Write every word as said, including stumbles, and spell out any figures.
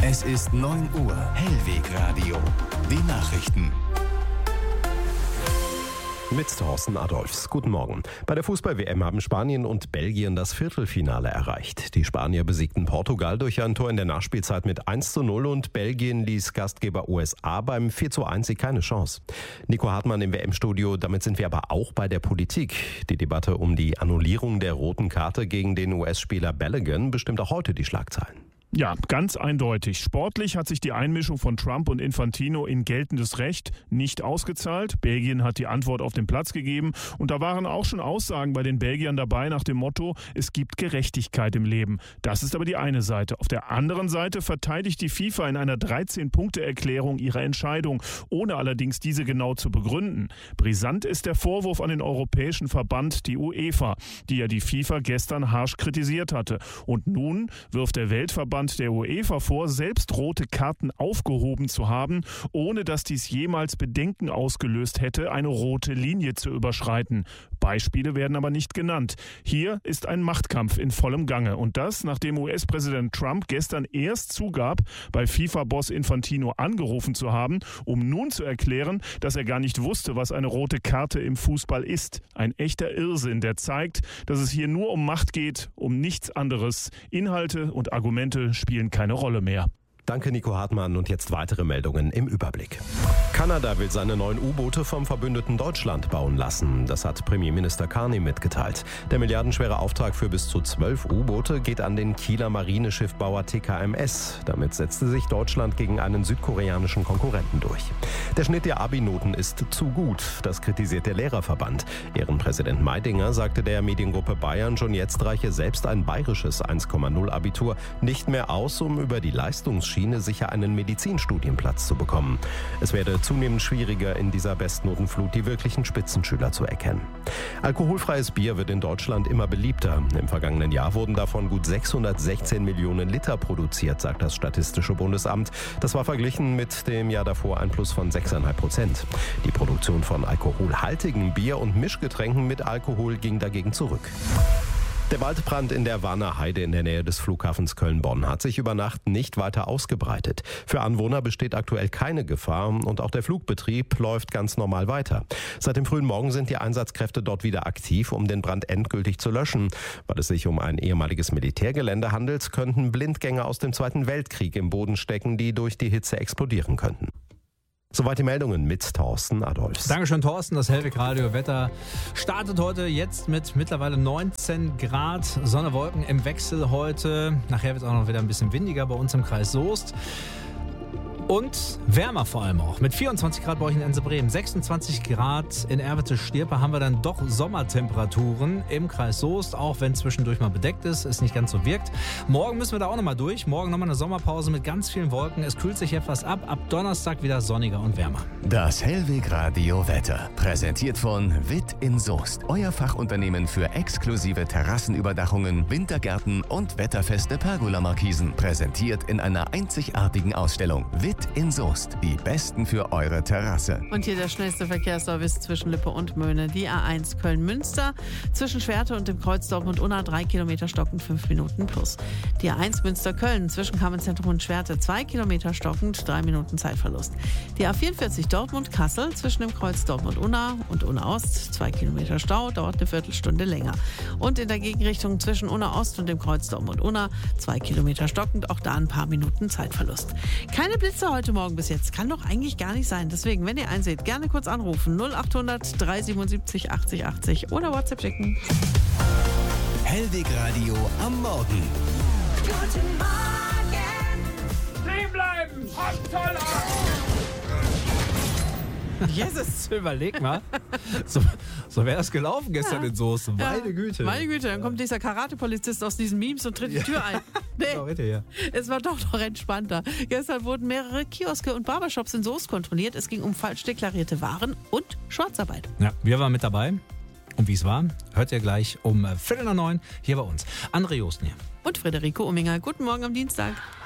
Es ist neun Uhr. Hellwegradio. Die Nachrichten. Mit Thorsten Adolfs. Guten Morgen. Bei der Fußball-W M haben Spanien und Belgien das Viertelfinale erreicht. Die Spanier besiegten Portugal durch ein Tor in der Nachspielzeit mit eins zu null und Belgien ließ Gastgeber U S A beim vier zu eins keine Chance. Nico Hartmann im W M-Studio. Damit sind wir aber auch bei der Politik. Die Debatte um die Annullierung der roten Karte gegen den U S-Spieler Balogun bestimmt auch heute die Schlagzeilen. Ja, ganz eindeutig. Sportlich hat sich die Einmischung von Trump und Infantino in geltendes Recht nicht ausgezahlt. Belgien hat die Antwort auf den Platz gegeben. Und da waren auch schon Aussagen bei den Belgiern dabei nach dem Motto, es gibt Gerechtigkeit im Leben. Das ist aber die eine Seite. Auf der anderen Seite verteidigt die FIFA in einer dreizehn-Punkte-Erklärung ihre Entscheidung, ohne allerdings diese genau zu begründen. Brisant ist der Vorwurf an den Europäischen Verband, die UEFA, die ja die FIFA gestern harsch kritisiert hatte. Und nun wirft der Weltverband der UEFA vor, selbst rote Karten aufgehoben zu haben, ohne dass dies jemals Bedenken ausgelöst hätte, eine rote Linie zu überschreiten. Beispiele werden aber nicht genannt. Hier ist ein Machtkampf in vollem Gange. Und das, nachdem U S-Präsident Trump gestern erst zugab, bei FIFA-Boss Infantino angerufen zu haben, um nun zu erklären, dass er gar nicht wusste, was eine rote Karte im Fußball ist. Ein echter Irrsinn, der zeigt, dass es hier nur um Macht geht, um nichts anderes. Inhalte und Argumente spielen keine Rolle mehr. Danke, Nico Hartmann. Und jetzt weitere Meldungen im Überblick. Kanada will seine neuen U-Boote vom verbündeten Deutschland bauen lassen. Das hat Premierminister Carney mitgeteilt. Der milliardenschwere Auftrag für bis zu zwölf U-Boote geht an den Kieler Marineschiffbauer T K M S. Damit setzte sich Deutschland gegen einen südkoreanischen Konkurrenten durch. Der Schnitt der Abi-Noten ist zu gut. Das kritisiert der Lehrerverband. Ehrenpräsident Meidinger sagte der Mediengruppe Bayern, schon jetzt reiche selbst ein bayerisches eins Komma null Abitur nicht mehr aus, um über die Leistungsschiene sicher einen Medizinstudienplatz zu bekommen. Es werde zunehmend schwieriger, in dieser Bestnotenflut die wirklichen Spitzenschüler zu erkennen. Alkoholfreies Bier wird in Deutschland immer beliebter. Im vergangenen Jahr wurden davon gut sechshundertsechzehn Millionen Liter produziert, sagt das Statistische Bundesamt. Das war verglichen mit dem Jahr davor ein Plus von sechs Komma fünf Prozent. Die Produktion von alkoholhaltigem Bier und Mischgetränken mit Alkohol ging dagegen zurück. Der Waldbrand in der Warner Heide in der Nähe des Flughafens Köln-Bonn hat sich über Nacht nicht weiter ausgebreitet. Für Anwohner besteht aktuell keine Gefahr und auch der Flugbetrieb läuft ganz normal weiter. Seit dem frühen Morgen sind die Einsatzkräfte dort wieder aktiv, um den Brand endgültig zu löschen. Weil es sich um ein ehemaliges Militärgelände handelt, könnten Blindgänger aus dem Zweiten Weltkrieg im Boden stecken, die durch die Hitze explodieren könnten. Soweit die Meldungen mit Thorsten Adolfs. Dankeschön, Thorsten. Das Hellwegradio-Wetter startet heute jetzt mit mittlerweile neunzehn Grad. Sonne, Wolken im Wechsel heute. Nachher wird es auch noch wieder ein bisschen windiger bei uns im Kreis Soest. Und wärmer vor allem auch. Mit vierundzwanzig Grad bei euch in Ense-Bremen, sechsundzwanzig Grad in Erwete-Stierpe haben wir dann doch Sommertemperaturen im Kreis Soest, auch wenn zwischendurch mal bedeckt ist, es nicht ganz so wirkt. Morgen müssen wir da auch nochmal durch. Morgen nochmal eine Sommerpause mit ganz vielen Wolken. Es kühlt sich etwas ab. Ab Donnerstag wieder sonniger und wärmer. Das Hellwegradio-Wetter. Präsentiert von Witt in Soest. Euer Fachunternehmen für exklusive Terrassenüberdachungen, Wintergärten und wetterfeste Pergola-Markisen. Präsentiert in einer einzigartigen Ausstellung. Witt in Soest. Die Besten für eure Terrasse. Und hier der schnellste Verkehrsservice zwischen Lippe und Möhne. Die A eins Köln-Münster. Zwischen Schwerte und dem Kreuz Dortmund-Unna drei Kilometer stockend, fünf Minuten plus. Die A eins Münster-Köln. Zwischen Kammenzentrum und Schwerte zwei Kilometer stockend, drei Minuten Zeitverlust. Die A vierundvierzig Dortmund-Kassel. Zwischen dem Kreuz Dortmund-Unna und Unna-Ost zwei Kilometer Stau, dauert eine Viertelstunde länger. Und in der Gegenrichtung zwischen Unna-Ost und dem Kreuz Dortmund-Unna zwei Kilometer stockend, auch da ein paar Minuten Zeitverlust. Keine Blitze heute Morgen bis jetzt. Kann doch eigentlich gar nicht sein. Deswegen, wenn ihr einseht, gerne kurz anrufen. null achthundert drei siebenundsiebzig achtzig achtzig oder WhatsApp schicken. Hellwegradio am Morgen. Guten Morgen! Stehen bleiben! Passt toll auf! Jesus, überleg mal. So, so wäre das gelaufen gestern Ja. in Soest. Meine Ja. Güte. Meine Güte, dann kommt dieser Karate-Polizist aus diesen Memes und tritt die Tür ein. Nee, Genau, richtig, ja. es war doch noch entspannter. Gestern wurden mehrere Kioske und Barbershops in Soest kontrolliert. Es ging um falsch deklarierte Waren und Schwarzarbeit. Ja, wir waren mit dabei. Und wie es war, hört ihr gleich um Viertel nach neun hier bei uns. André Josten hier. Und Friederike Umminger. Guten Morgen am Dienstag.